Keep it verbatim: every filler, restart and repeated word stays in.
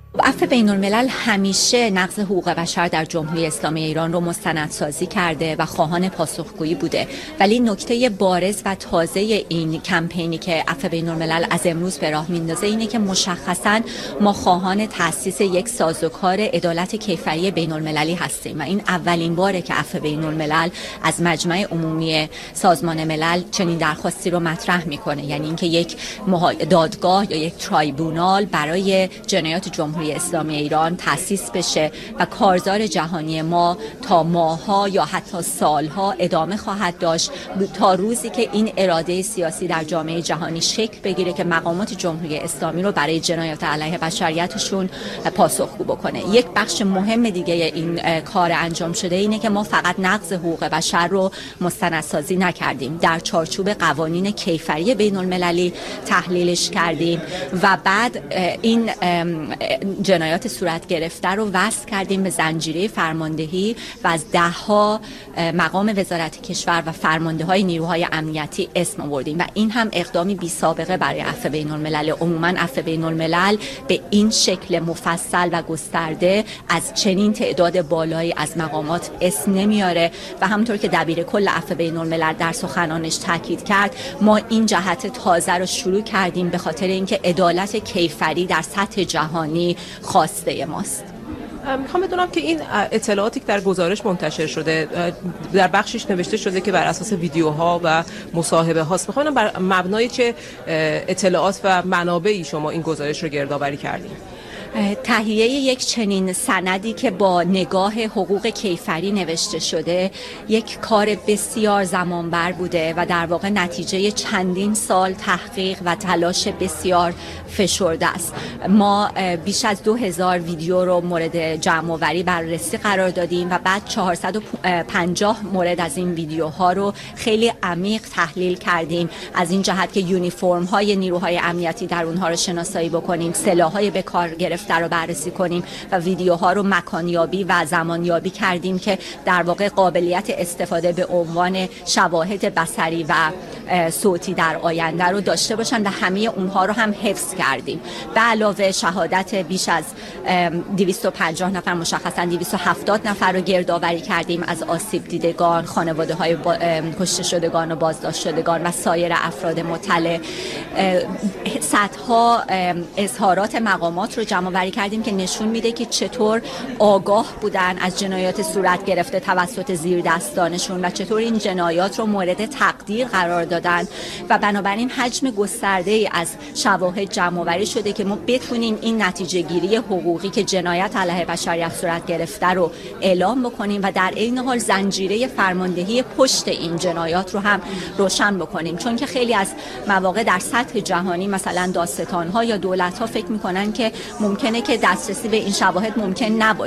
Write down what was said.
عفو بین الملل همیشه نقض حقوق بشر در جمهوری اسلامی ایران رو مستندسازی کرده و خواهان پاسخگویی بوده، ولی نکته بارز و تازه این کمپینی که عفو بین الملل از امروز به راه میندازه اینه که مشخصاً ما خواهان تأسیس یک سازوکار عدالت کیفری بین المللی هستیم و این اولین باره که عفو بین الملل از مجمع عمومی سازمان ملل چنین درخواستی رو مطرح میکنه، یعنی اینکه یک دادگاه یا یک ترایبونال برای جنایات جمهوری اسلامی ایران تأسیس بشه و کارزار جهانی ما تا ماه‌ها یا حتی سالها ادامه خواهد داشت تا روزی که این اراده سیاسی در جامعه جهانی شکل بگیره که مقامات جمهوری اسلامی رو برای جنایات علیه بشریتشون پاسخگو بکنه. یک بخش مهم دیگه این کار انجام شده اینه که ما فقط نقض حقوق بشر رو مستندسازی نکردیم، در چارچوب قوانین کیفری بین المللی تحلیلش کردیم و بعد این جنایات صورت گرفته رو وصل کردیم به زنجیره فرماندهی و از ده ها مقام وزارت کشور و فرمانده های نیروهای امنیتی اسم آوردیم و این هم اقدامی بی سابقه برای عفو بین الملل. عموما عفو بین الملل به این شکل مفصل و گسترده از چنین تعداد بالایی از مقامات اسم نمیاره و همونطور که دبیر کل عفو بین الملل در سخنانش تاکید کرد، ما این جهت تازه رو شروع کردیم به خاطر اینکه عدالت کیفری در سطح جهانی خواسته ماست. میخوام بدونم که این اطلاعاتی که در گزارش منتشر شده در بخشش نوشته شده که بر اساس ویدیوها و مصاحبه هاست، میخوام بر مبنای چه اطلاعات و منابعی شما این گزارش رو گردآوری کردین؟ تهیه یک چنین سندی که با نگاه حقوق کیفری نوشته شده یک کار بسیار زمانبر بوده و در واقع نتیجه چندین سال تحقیق و تلاش بسیار فشرده است. ما بیش از دو هزار ویدیو رو مورد جمع آوری بررسی قرار دادیم و بعد چهارصد و پنجاه مورد از این ویدیوها رو خیلی عمیق تحلیل کردیم، از این جهت که یونیفرم های نیروهای امنیتی در اونها رو شناسایی بکنیم، سلاح‌های به کار گرفته رو بررسی کنیم و ویدیوها رو مکانیابی و زمانیابی کردیم که در واقع قابلیت استفاده به عنوان شواهد بصری و صوتی در آینده رو داشته باشن و همه اونها رو هم حفظ کردیم. به علاوه شهادت بیش از دویست و پنجاه نفر، مشخصا دویست و هفتاد نفر رو گردآوری کردیم از آسیب دیدگان، خانواده های کشته شدگان و بازداشت شدگان و سایر افراد مطلع. صدها اظهارات مقامات رو جمع آوری کردیم که نشون میده که چطور آگاه بودن از جنایات صورت گرفته توسط زیردستانشون و چطور این جنایات رو مورد تقدیر قرار دادن و بنابراین حجم گسترده ای از شواهد جمع آوری شده که ما بتونیم این نتیجه گیری حقوقی که جنایت علیه بشریت صورت گرفته رو اعلام بکنیم و در عین حال زنجیره فرماندهی پشت این جنایات رو هم روشن بکنیم، چون که خیلی از مواقع در سطح جهانی مثلا دادستان‌ها یا دولت‌ها فکر می‌کنن که ممکنه که دسترسی به این شواهد ممکن نباشه.